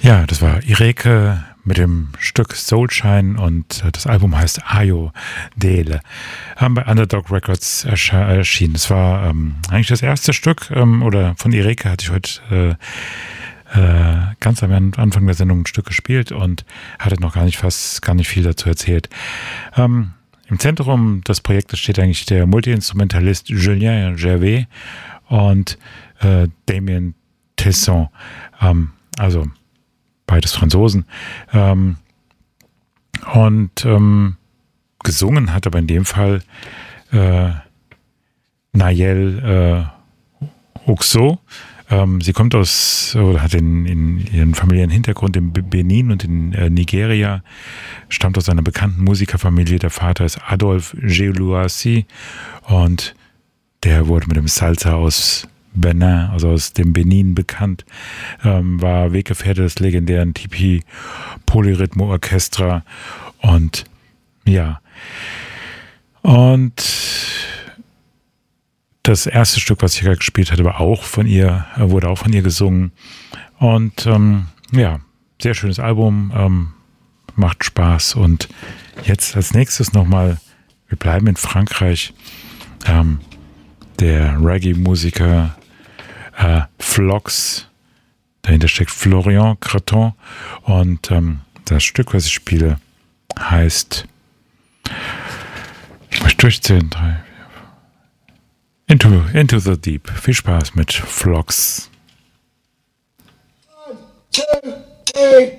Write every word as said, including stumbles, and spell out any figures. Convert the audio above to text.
Ja, das war Ireke mit dem Stück Soulshine und äh, das Album heißt Ayo Dele. Haben bei Underdog Records ersche- erschienen. Das war ähm, eigentlich das erste Stück ähm, oder von Ireke hatte ich heute äh, äh, ganz am Anfang der Sendung ein Stück gespielt und hatte noch gar nicht fast gar nicht viel dazu erzählt. Ähm, Im Zentrum des Projektes steht eigentlich der Multiinstrumentalist Julien Gervais und äh, Damien Tesson. Ähm, also beides Franzosen. Ähm, und ähm, gesungen hat aber in dem Fall äh, Nayel äh, Oxo. Ähm, sie kommt aus, oder hat in, in ihren familiären Hintergrund in Benin und in äh, Nigeria, stammt aus einer bekannten Musikerfamilie. Der Vater ist Adolphe Gelouassi und der wurde mit dem Salsa aus Benin, also aus dem Benin bekannt, ähm, war Weggefährte des legendären Tipi Polyrhythmo Orchestra und ja, und das erste Stück, was ich gerade gespielt hatte, war auch von ihr, wurde auch von ihr gesungen und ähm, ja, sehr schönes Album, ähm, macht Spaß und jetzt als nächstes nochmal, wir bleiben in Frankreich, ähm, der Reggae-Musiker Äh, Flox, dahinter steckt Florian Creton und ähm, das Stück, was ich spiele, heißt, ich möchte durchzählen, drei, vier, Into, Into the Deep. Viel Spaß mit Flox. One, two, three.